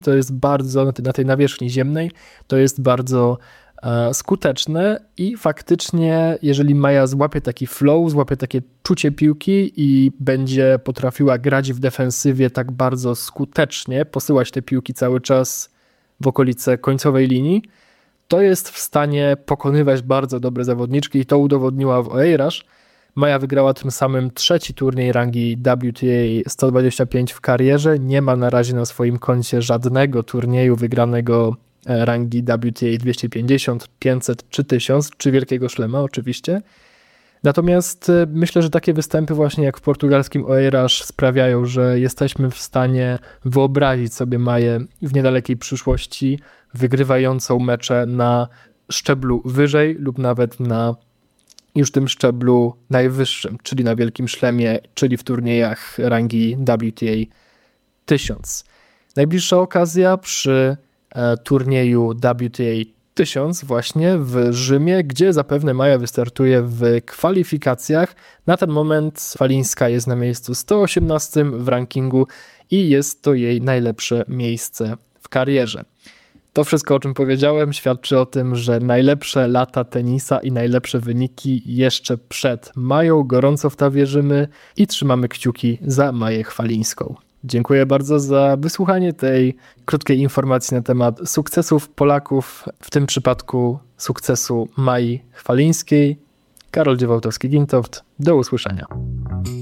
To jest bardzo, na tej nawierzchni ziemnej, to jest bardzo skuteczne i faktycznie, jeżeli Maja złapie taki flow, złapie takie czucie piłki i będzie potrafiła grać w defensywie tak bardzo skutecznie, posyłać te piłki cały czas w okolice końcowej linii, to jest w stanie pokonywać bardzo dobre zawodniczki i to udowodniła w Oeiras. Maja wygrała tym samym 3. turniej rangi WTA 125 w karierze. Nie ma na razie na swoim koncie żadnego turnieju wygranego rangi WTA 250, 500 czy 1000, czy Wielkiego Szlema oczywiście. Natomiast myślę, że takie występy właśnie jak w portugalskim Oeiras sprawiają, że jesteśmy w stanie wyobrazić sobie Maję w niedalekiej przyszłości wygrywającą mecze na szczeblu wyżej lub nawet na już tym szczeblu najwyższym, czyli na Wielkim Szlemie, czyli w turniejach rangi WTA 1000. Najbliższa okazja przy turnieju WTA 1000 właśnie w Rzymie, gdzie zapewne Maja wystartuje w kwalifikacjach. Na ten moment Falińska jest na miejscu 118 w rankingu i jest to jej najlepsze miejsce w karierze. To wszystko, o czym powiedziałem, świadczy o tym, że najlepsze lata tenisa i najlepsze wyniki jeszcze przed Mają. Gorąco w to wierzymy i trzymamy kciuki za Maję Chwalińską. Dziękuję bardzo za wysłuchanie tej krótkiej informacji na temat sukcesów Polaków, w tym przypadku sukcesu Mai Chwalińskiej. Karol Dziewałtowski-Gintoft. Do usłyszenia.